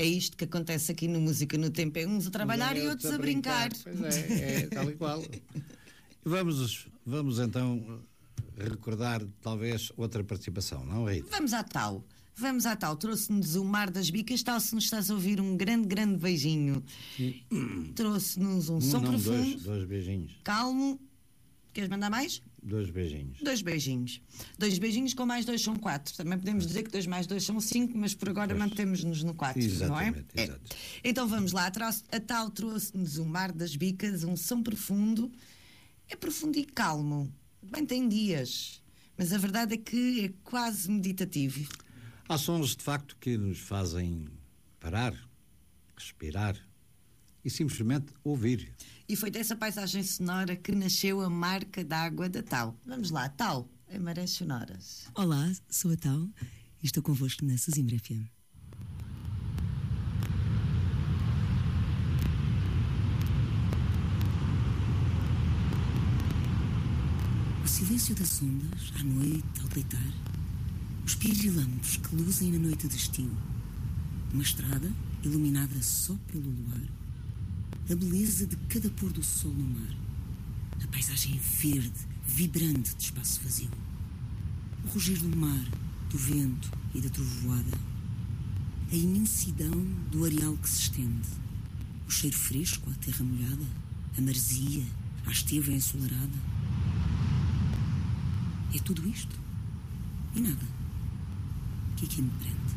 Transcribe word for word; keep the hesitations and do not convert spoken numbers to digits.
É isto que acontece aqui no Música no Tempo, é uns a trabalhar é, e outros a brincar. brincar. Pois é, é tal e qual. Vamos, vamos então recordar talvez outra participação, não, Rita? Vamos à tal. Vamos à tal. Trouxe-nos o Mar das Bicas, tal se nos estás a ouvir um grande, grande beijinho. Trouxe-nos um, um som não, profundo. Dois, dois beijinhos. Calmo. Queres mandar mais? Dois beijinhos. Dois beijinhos. Dois beijinhos com mais dois são quatro. Também podemos dizer que dois mais dois são cinco, mas por agora mantemos-nos no quatro, não é? Exato. É. Então vamos lá. A tal trouxe-nos o Mar das Bicas, um som profundo. É profundo e calmo. Bem, tem dias. Mas a verdade é que é quase meditativo. Há sons, de facto, que nos fazem parar, respirar e simplesmente ouvir. E foi dessa paisagem sonora que nasceu a marca d'água da Tal. Vamos lá, Tal, em Marés Sonoras. Olá, sou a Tal e estou convosco na Sesimbra F M. O silêncio das ondas, à noite, ao deitar, os pirilampos que luzem na noite de estio, uma estrada iluminada só pelo luar, a beleza de cada pôr do sol no mar, a paisagem verde, vibrante de espaço vazio, o rugir do mar, do vento e da trovoada, a imensidão do areal que se estende, o cheiro fresco à terra molhada, a maresia, à esteva ensolarada. É tudo isto e nada. O que é que me prende?